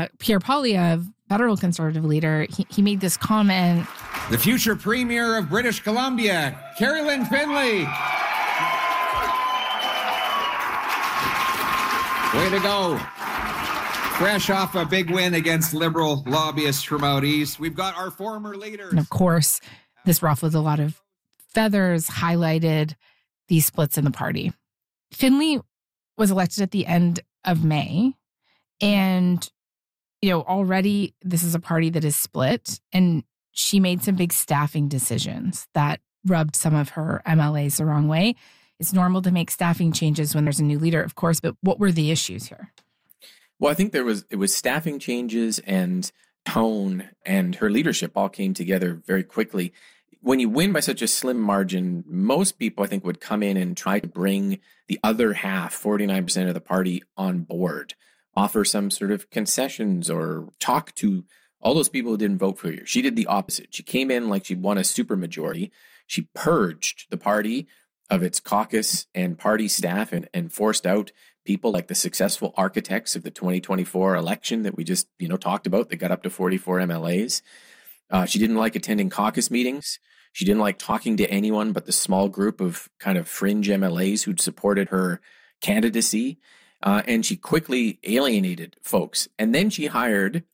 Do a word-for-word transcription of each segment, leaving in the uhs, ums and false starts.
uh, Pierre Poilievre, federal Conservative leader, he, he made this comment. The future Premier of British Columbia, Carrie-Lynne Findlay. Way to go. Fresh off a big win against Liberal lobbyists from out east. We've got our former leaders. And of course, this ruffled a lot of feathers, highlighted these splits in the party. Findlay was elected at the end of May. And, you know, already this is a party that is split. And she made some big staffing decisions that rubbed some of her M L As the wrong way. It's normal to make staffing changes when there's a new leader, of course, but what were the issues here? Well, I think there was, it was staffing changes and tone, and her leadership all came together very quickly. When you win by such a slim margin, most people, I think, would come in and try to bring the other half, forty-nine percent of the party, on board, offer some sort of concessions or talk to all those people who didn't vote for you. She did the opposite. She came in like she won a supermajority. She purged the party of its caucus and party staff and, and forced out people like the successful architects of the twenty twenty-four election that we just, you know, talked about that got up to forty-four M L As. Uh, she didn't like attending caucus meetings. She didn't like talking to anyone but the small group of kind of fringe M L As who'd supported her candidacy. Uh, and she quickly alienated folks. And then she hired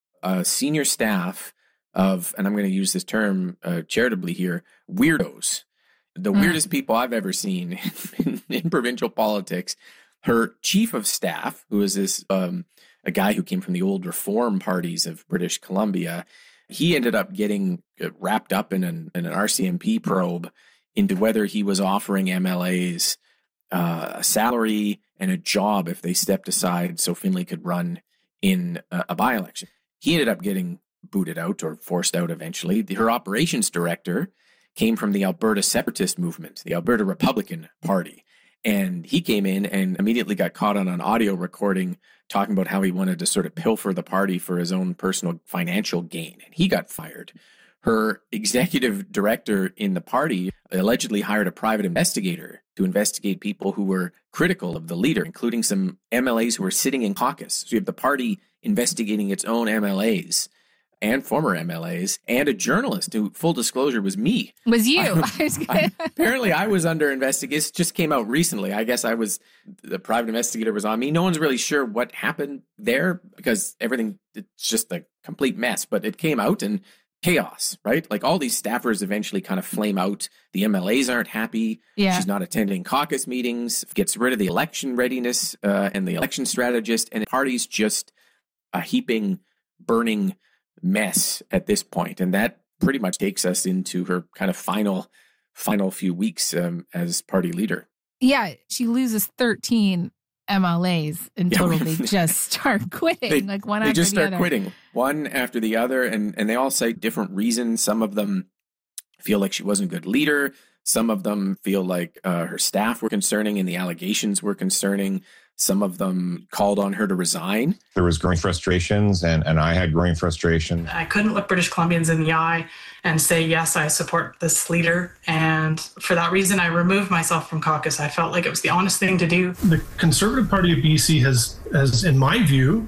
a senior staff of, and I'm going to use this term uh, charitably here, weirdos. The mm. weirdest people I've ever seen in, in provincial politics. Her chief of staff, who is this um, a guy who came from the old reform parties of British Columbia, he ended up getting wrapped up in an, in an R C M P probe into whether he was offering M L As uh, a salary and a job if they stepped aside so Findlay could run in a, a by-election. He ended up getting booted out or forced out eventually. The, her operations director came from the Alberta Separatist Movement, the Alberta Republican Party. And he came in and immediately got caught on an audio recording talking about how he wanted to sort of pilfer the party for his own personal financial gain. And he got fired. Her executive director in the party allegedly hired a private investigator to investigate people who were critical of the leader, including some M L As who were sitting in caucus. So you have the party investigating its own M L As and former M L As, and a journalist who, full disclosure, was me. Was you? I, I was I, apparently, I was under investigation. It just came out recently. I guess I was, the private investigator was on me. No one's really sure what happened there because everything, it's just a complete mess. But it came out and chaos, right? Like all these staffers eventually kind of flame out. The M L As aren't happy. Yeah. She's not attending caucus meetings, gets rid of the election readiness uh, and the election strategist, and the party's just a heaping, burning mess at this point. And that pretty much takes us into her kind of final, final few weeks um, as party leader. Yeah, she loses thirteen M L As in total. Yeah, they just start quitting, they, like one they after just the start other. quitting, one after the other, and, and they all cite different reasons. Some of them feel like she wasn't a good leader. Some of them feel like uh, her staff were concerning and the allegations were concerning. Some of them called on her to resign. There was growing frustrations, and, and I had growing frustration. I couldn't look British Columbians in the eye and say, yes, I support this leader. And for that reason, I removed myself from caucus. I felt like it was the honest thing to do. The Conservative Party of B C has, has in my view,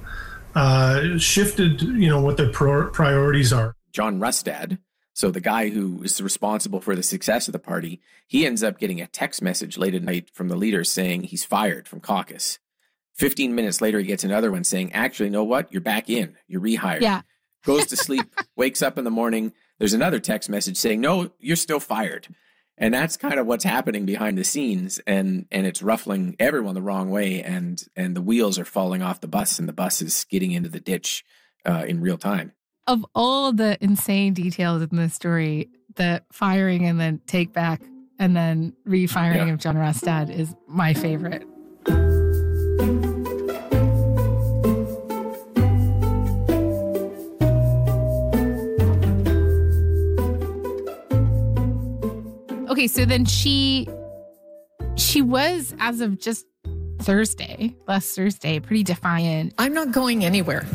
uh, shifted, you know, what their pro- priorities are. John Rustad, so the guy who is responsible for the success of the party, he ends up getting a text message late at night from the leader saying he's fired from caucus. fifteen minutes later, he gets another one saying, actually, you know what? You're back in. You're rehired. Yeah. Goes to sleep, wakes up in the morning. There's another text message saying, no, you're still fired. And that's kind of what's happening behind the scenes. And and it's ruffling everyone the wrong way. And and the wheels are falling off the bus, and the bus is skidding into the ditch uh, in real time. Of all the insane details in this story, the firing and then take back and then refiring Yeah. of John Rustad is my favorite. Okay, so then she she was, as of just Thursday, last Thursday, pretty defiant. I'm not going anywhere.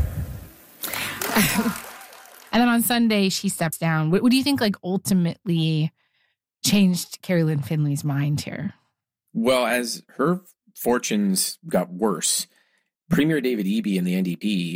And then on Sunday, she steps down. What, what do you think, like, ultimately changed Carrie-Lynne Findlay's mind here? Well, as her fortunes got worse, Premier David Eby and the N D P